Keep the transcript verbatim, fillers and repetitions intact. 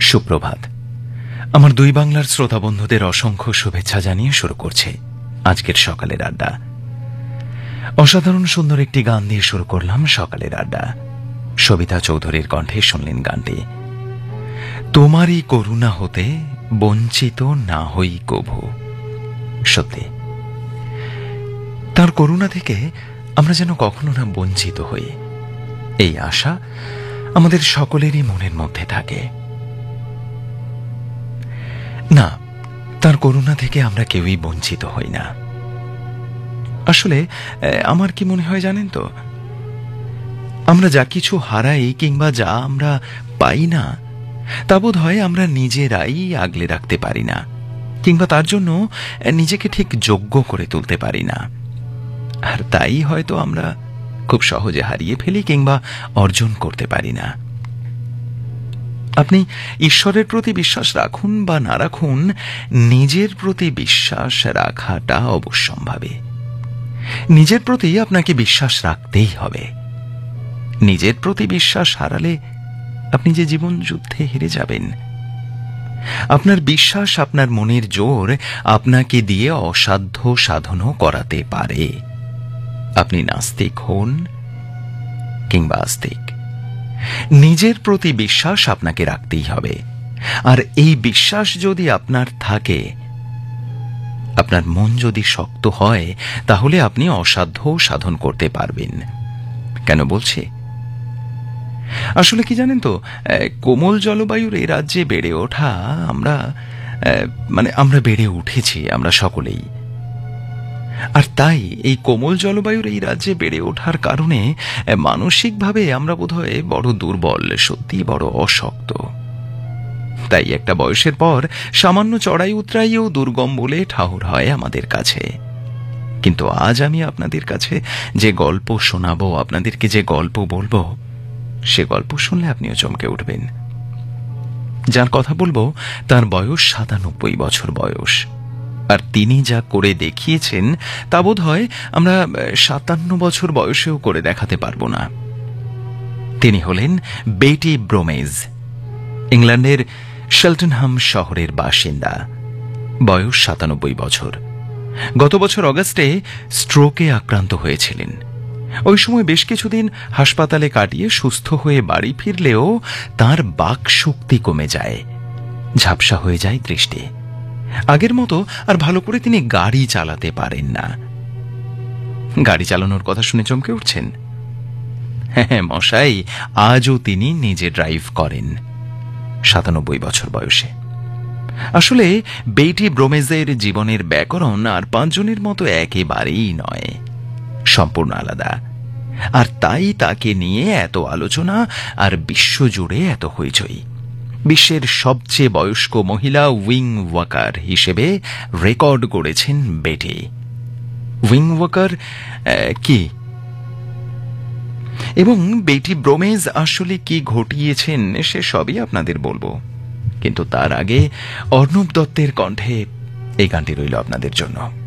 সুপ্রভাত। আমার দুই বাংলার শ্রোতা বন্ধুদের অসংখ্য শুভেচ্ছা জানিয়ে শুরু করছে আজকের সকালের আড্ডা। অসাধারণ সুন্দর একটি গান দিয়ে শুরু করলাম সকালের আড্ডা। সবিতা চৌধুরীর কণ্ঠে শুনলেন গানটি। তোমারই করুণা হতে বঞ্চিত না হই কভু। সত্যি, তার করুণা থেকে আমরা যেন কখনো না বঞ্চিত হই, এই আশা আমাদের সকলেরই মনের মধ্যে থাকে। না, তার করুণা থেকে আমরা কেউই বঞ্চিত হই না। আসলে আমার কি মনে হয় জানেন তো, আমরা যা কিছু হারাই কিংবা যা আমরা পাই না, তা বোধ হয় আমরা নিজেরাই আগলে রাখতে পারি না, কিংবা তার জন্য নিজেকে ঠিক যোগ্য করে তুলতে পারি না। আর তাই হয়তো আমরা খুব সহজে হারিয়ে ফেলি কিংবা অর্জন করতে পারি না। আপনি ঈশ্বরের প্রতি বিশ্বাস রাখুন বা না রাখুন, নিজের প্রতি বিশ্বাস রাখাটা অবশ্যম্ভাবী। নিজের প্রতি আপনাকে বিশ্বাস রাখতেই হবে। নিজের প্রতি বিশ্বাস হারালে আপনি যে জীবন যুদ্ধে হেরে যাবেন। আপনার বিশ্বাস, আপনার মনের জোর আপনাকে দিয়ে অসাধ্য সাধনও করাতে পারে। আপনি নাস্তিক হন কিংবা আস্তিক, নিজের প্রতি বিশ্বাস আপনাকে রাখতেই হবে। আর এই বিশ্বাস যদি আপনার থাকে, আপনার মন যদি শক্ত হয়, তাহলে আপনি অসাধ্য সাধন করতে পারবেন। কেন বলছি? আসলে কি জানেন তো, কোমল জলবায়ুর এই রাজ্যে বেড়ে ওঠা আমরা মানে আমরা বেড়ে উঠেছি আমরা সকলেই। আর তাই এই কোমল জলবায়ুর এই রাজ্যে বেড়ে ওঠার কারণে মানসিকভাবে আমরা বোধহয় বড় দুর্বল, সত্যি বড় অশক্ত। তাই একটা বয়সের পর সামান্য চড়াই উতরাইও দুর্গম বলে ঠাউর হয় আমাদের কাছে। কিন্তু আজ আমি আপনাদের কাছে যে গল্প শোনাবো, আপনাদেরকে যে গল্প বলবো, সে গল্প শুনলে আপনিও চমকে উঠবেন। যার কথা বলবো তার বয়স সাতানব্বই বছর বয়স, আর তিনি যা করে দেখিয়েছেন তা বোধ হয় আমরা সাতান্ন বছর বয়সেও করে দেখাতে পারবো না। তিনি হলেন বেটি ব্রোমেজ, ইংল্যান্ডের শেলটনহাম শহরের বাসিন্দা। বয়স সাতানব্বই বছর। গত বছর অগাস্টে স্ট্রোকে আক্রান্ত হয়েছিলেন। ওই সময় বেশ কিছুদিন হাসপাতালে কাটিয়ে সুস্থ হয়ে বাড়ি ফিরলেও তার বাক শক্তি কমে যায়, ঝাপসা হয়ে যায় দৃষ্টি। আগের মতো আর ভালো করে তিনি গাড়ি চালাতে পারেন না। গাড়ি চালানোর কথা শুনে চমকে উঠছেন? হ্যাঁ মশাই, আজও তিনি নিজে ড্রাইভ করেন, সাতানব্বই বছর বয়সে। আসলে বেটি ব্রোমেজের জীবনের ব্যাকরণ আর পাঁচজনের মতো একেবারেই নয়, সম্পূর্ণ আলাদা। আর তাই তাকে নিয়ে এত আলোচনা আর বিশ্বজুড়ে এত হইচই। বিশ্বের সবচেয়ে বয়স্ক মহিলা উইং ওয়াকার হিসেবে রেকর্ড গড়েছেন বেটি। উইং ওয়াকার কি এবং বেটি ব্রোমেজ আসলে কি ঘটিয়েছেন সে সবই আপনাদের বলবো, কিন্তু তার আগে অর্ণব দত্তের কণ্ঠে এই গানটি রইল আপনাদের জন্য।